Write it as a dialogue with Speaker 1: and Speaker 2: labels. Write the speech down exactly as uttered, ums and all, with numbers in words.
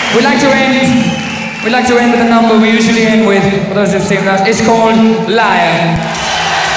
Speaker 1: we like to end, we like to end with a number we usually end with, for those who've seen that. It's called Liar.